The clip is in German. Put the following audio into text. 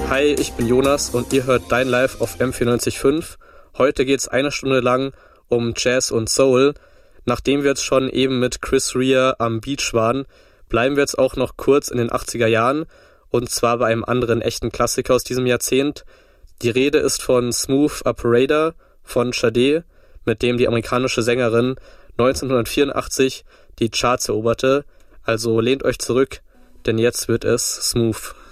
Hi, ich bin Jonas und ihr hört Dein Live auf M94.5. Heute geht's eine Stunde lang um Jazz und Soul. Nachdem wir jetzt schon eben mit Chris Rea am Beach waren, bleiben wir jetzt auch noch kurz in den 80er Jahren und zwar bei einem anderen echten Klassiker aus diesem Jahrzehnt. Die Rede ist von Smooth Operator von Sade, mit dem die amerikanische Sängerin 1984 die Charts eroberte. Also lehnt euch zurück, denn jetzt wird es smooth.